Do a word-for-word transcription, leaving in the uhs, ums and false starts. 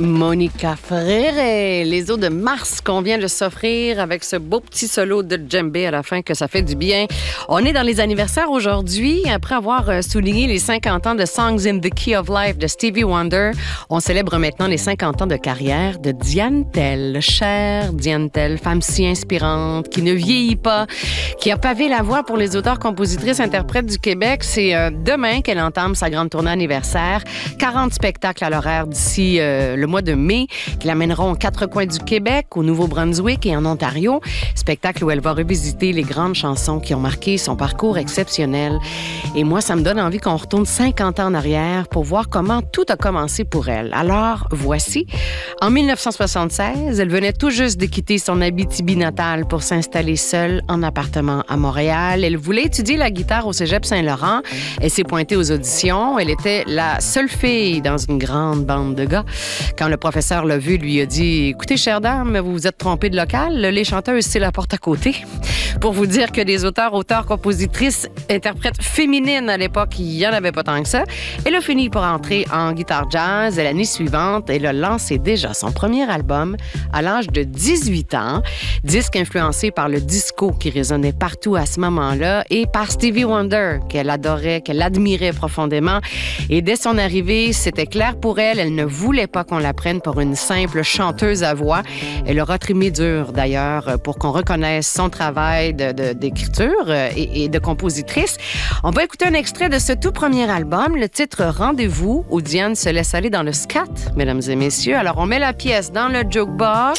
Monica Ferrer, les eaux de Mars qu'on vient de s'offrir avec ce beau petit solo de djembé à la fin que ça fait du bien. On est dans les anniversaires aujourd'hui. Après avoir souligné les cinquante ans de Songs in the Key of Life de Stevie Wonder, on célèbre maintenant les cinquante ans de carrière de Diane Tell. Chère Diane Tell, femme si inspirante, qui ne vieillit pas, qui a pavé la voie pour les auteurs, compositrices, interprètes du Québec. C'est euh, demain qu'elle entame sa grande tournée anniversaire. quarante spectacles à l'horaire d'ici euh, le mois de mai qui l'amèneront aux quatre coins du Québec, au Nouveau-Brunswick et en Ontario. Spectacle où elle va revisiter les grandes chansons qui ont marqué son parcours exceptionnel. Et moi, ça me donne envie qu'on retourne cinquante ans en arrière pour voir comment tout a commencé pour elle. Alors, voici. En dix-neuf cent soixante-seize, elle venait tout juste de quitter son Abitibi natale pour s'installer seule en appartement à Montréal. Elle voulait étudier la guitare au Cégep Saint-Laurent. Elle s'est pointée aux auditions. Elle était la seule fille dans une grande bande de gars. Quand le professeur l'a vue, lui a dit « Écoutez, chère dame, vous vous êtes trompée de local. Les chanteuses, c'est la porte à côté. » Pour vous dire que des auteurs, auteurs, compositrices, interprètes féminines à l'époque, il n'y en avait pas tant que ça. Elle a fini par entrer en guitare jazz. Et l'année suivante, elle a lancé déjà son premier album à l'âge de dix-huit ans. Disque influencé par le disco qui résonnait partout à ce moment-là et par Stevie Wonder, qu'elle adorait, qu'elle admirait profondément. Et dès son arrivée, c'était clair pour elle. Elle ne voulait pas qu'on la prenne pour une simple chanteuse à voix. Elle aura trimé dur, d'ailleurs, pour qu'on reconnaisse son travail de, de, d'écriture et, et de compositrice. On va écouter un extrait de ce tout premier album, le titre « Rendez-vous » où Diane se laisse aller dans le scat, mesdames et messieurs. Alors, on met la pièce dans le jukebox